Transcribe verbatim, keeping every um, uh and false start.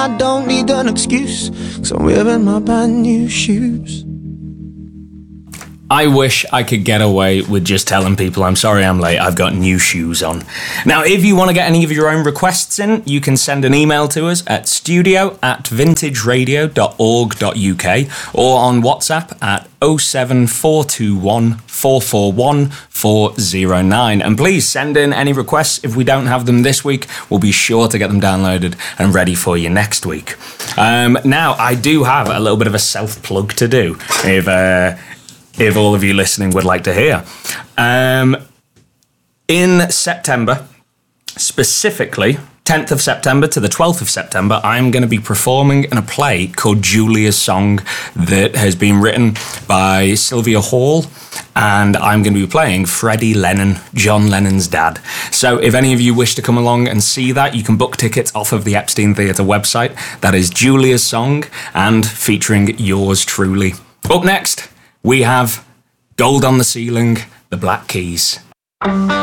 I don't need an excuse, 'cause I'm wearing my brand new shoes. I wish I could get away with just telling people, I'm sorry I'm late, I've got new shoes on. Now, if you want to get any of your own requests in, you can send an email to us at studio at vintageradio dot org dot U K or on WhatsApp at oh seven four two one four four one four oh nine. And please send in any requests. If we don't have them this week, we'll be sure to get them downloaded and ready for you next week. Um, now, I do have a little bit of a self-plug to do. If... Uh, if all of you listening would like to hear. Um, in September, specifically, tenth of September to the twelfth of September, I'm going to be performing in a play called Julia's Song that has been written by Sylvia Hall, and I'm going to be playing Freddie Lennon, John Lennon's dad. So if any of you wish to come along and see that, you can book tickets off of the Epstein Theatre website. That is Julia's Song, and featuring yours truly. Up next, we have Gold on the Ceiling, the Black Keys.